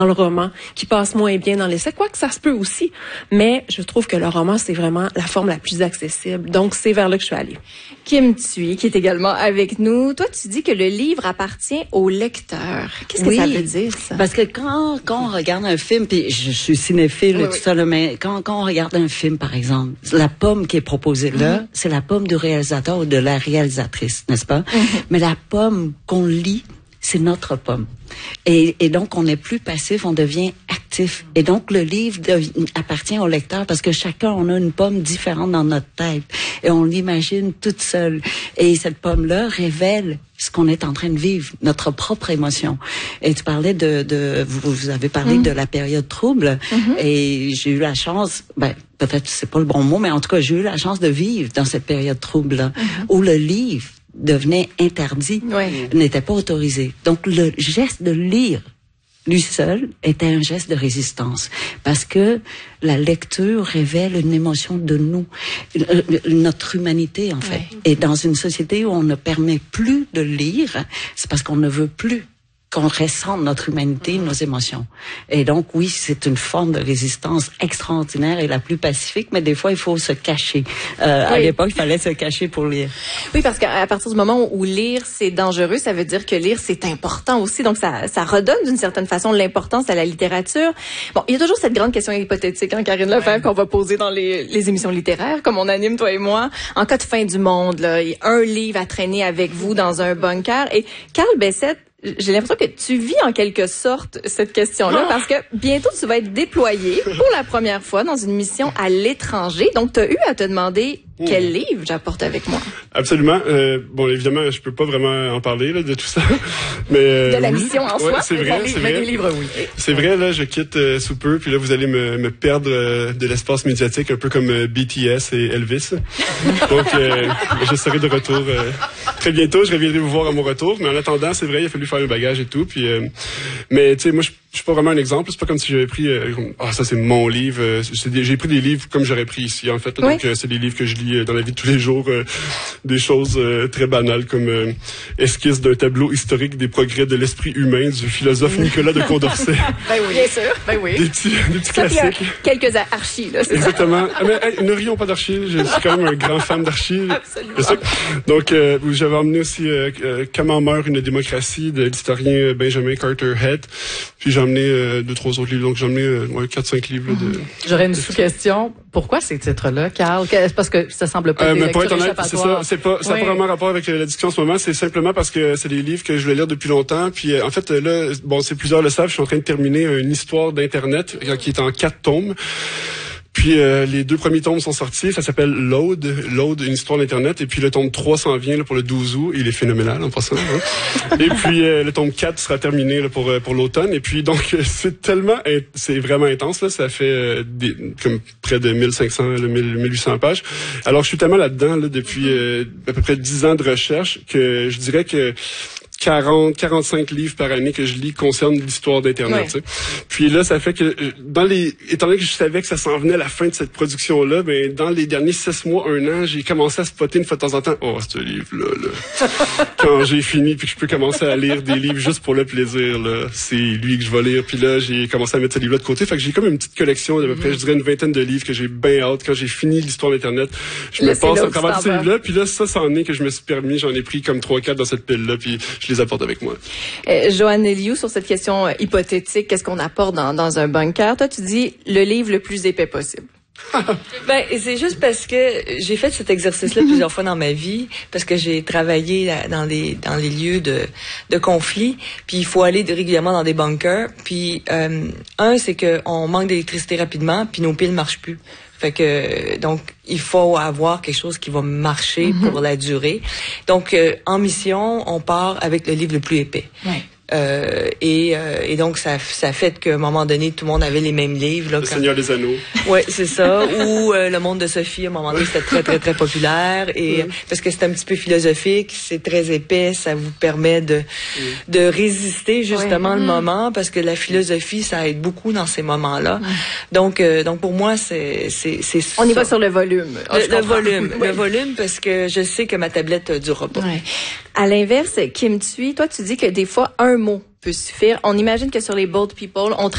le roman, qui passe moins bien dans l'essai, quoique ça se peut aussi. Mais je trouve que le roman, c'est vraiment la forme la plus accessible. Donc, c'est vers là que je suis allée. Kim Thuy, qui est également avec nous. Toi, tu dis que le livre appartient au lecteur. Qu'est-ce que ça veut dire, ça? Parce que quand on regarde un film, puis je suis cinéphile et tout ça, là, mais quand on regarde un film, par exemple, la pomme qui est proposée là, c'est la pomme du réalisateur ou de la réalisatrice, n'est-ce pas? Mais la pomme qu'on lit, c'est notre pomme. Et donc, on n'est plus passif, on devient actif. Et donc, le livre appartient au lecteur parce que chacun, on a une pomme différente dans notre tête. Et on l'imagine toute seule. Et cette pomme-là révèle ce qu'on est en train de vivre, notre propre émotion. Et tu parlais vous avez parlé de la période trouble. Et j'ai eu la chance, peut-être c'est pas le bon mot, mais en tout cas, j'ai eu la chance de vivre dans cette période trouble-là, où le livre devenait interdit, n'était pas autorisé. Donc, le geste de lire, lui seul, était un geste de résistance. Parce que la lecture révèle une émotion de nous, notre humanité, en fait. Et dans une société où on ne permet plus de lire, c'est parce qu'on ne veut plus qu'on ressente notre humanité, nos émotions. Et donc, oui, c'est une forme de résistance extraordinaire et la plus pacifique, mais des fois, il faut se cacher. À l'époque, il fallait se cacher pour lire. Oui, parce qu'à partir du moment où lire, c'est dangereux, ça veut dire que lire, c'est important aussi. Donc, ça redonne d'une certaine façon l'importance à la littérature. Bon, il y a toujours cette grande question hypothétique, hein, Karine Lefebvre, qu'on va poser dans les émissions littéraires, comme on anime, toi et moi. En cas de fin du monde, là, il y a un livre à traîner avec vous dans un bunker. Et Carl Bessette, j'ai l'impression que tu vis en quelque sorte cette question-là parce que bientôt tu vas être déployé pour la première fois dans une mission à l'étranger. Donc, tu as eu à te demander quel livre j'apporte avec moi. Absolument. Bon, évidemment, je peux pas vraiment en parler là, de tout ça. Mais de la mission en soi. C'est vrai, c'est vrai. Mais des livres, oui. C'est vrai, là, je quitte sous peu, puis là, vous allez me perdre de l'espace médiatique, un peu comme BTS et Elvis. Donc, je serai de retour très bientôt. Je reviendrai vous voir à mon retour. Mais en attendant, c'est vrai, il a fallu faire le bagage et tout. Puis, mais tu sais, moi, je suis pas vraiment un exemple. C'est pas comme si j'avais pris, ça c'est mon livre. J'ai pris des livres comme j'aurais pris ici, en fait. Donc, c'est des livres que je lis dans la vie de tous les jours, des choses très banales comme esquisse d'un tableau historique des progrès de l'esprit humain du philosophe Nicolas de Condorcet. Oui, bien sûr. Oui. Des petits classiques. Quelques archis, là. Exactement. Mais ne rions pas d'archis. Je suis quand même un grand fan d'archis. Absolument. Donc, j'avais emmené aussi Comment meurt une démocratie de l'historien Benjamin Carter Head. Puis j'ai emmené 2-3 autres livres. Donc j'ai emmené 4-5 livres. J'aurais une sous-question. Pourquoi ces titres-là, Carl? Parce que ça semble pas mais pour être honnête, c'est ça. Ça n'a pas vraiment rapport avec la discussion en ce moment. C'est simplement parce que c'est des livres que je voulais lire depuis longtemps. Puis en fait, là, c'est plusieurs le savent, je suis en train de terminer une histoire d'Internet qui est en 4 tomes. Puis les 2 premiers tomes sont sortis, ça s'appelle Load, une histoire d'Internet, et puis le tome 3 s'en vient là, pour le 12 août, il est phénoménal en passant. Hein. Et puis le tome 4 sera terminé là, pour l'automne, et puis donc c'est vraiment intense, là, ça fait comme près de 1500, 1800 pages. Alors je suis tellement là-dedans là, depuis à peu près 10 ans de recherche que je dirais que 45 livres par année que je lis concernent l'histoire d'Internet. Tu sais. Puis là, ça fait que étant donné que je savais que ça s'en venait à la fin de cette production-là, ben dans les derniers 6 mois, 1 an, j'ai commencé à spotter une fois de temps en temps. Oh, ce livre-là, quand j'ai fini, puis que je peux commencer à lire des livres juste pour le plaisir, là, c'est lui que je vais lire. Puis là, j'ai commencé à mettre ce livre-là de côté. Fait que j'ai comme une petite collection d'à peu près, je dirais, une vingtaine de livres que j'ai bien hâte. Quand j'ai fini l'histoire d'Internet, je me passe à travers ces livres-là. Puis là, ça en est que je me suis permis. J'en ai pris comme 3-4 dans cette pile-là, puis je les apporte avec moi. Joanne Eliou, sur cette question hypothétique, qu'est-ce qu'on apporte dans un bunker? Toi, tu dis le livre le plus épais possible. C'est juste parce que j'ai fait cet exercice-là plusieurs fois dans ma vie, parce que j'ai travaillé dans les lieux de conflit, puis il faut aller régulièrement dans des bunkers. Puis c'est que on manque d'électricité rapidement, puis nos piles marchent plus. Fait que donc il faut avoir quelque chose qui va marcher pour la durée. Donc en mission, on part avec le livre le plus épais. Ouais. Et donc ça fait qu'à un moment donné tout le monde avait les mêmes livres là, Le Seigneur des Anneaux. Ouais, c'est ça. Ou Le Monde de Sophie, à un moment donné c'était très très très populaire et parce que c'est un petit peu philosophique, c'est très épais, ça vous permet de résister justement le moment parce que la philosophie ça aide beaucoup dans ces moments-là. Donc pour moi c'est on y va sur le volume. Le volume parce que je sais que ma tablette durera pas. Ouais. À l'inverse, Kim Thuy, toi tu dis que des fois un mot peut suffire. On imagine que sur les Bold People, on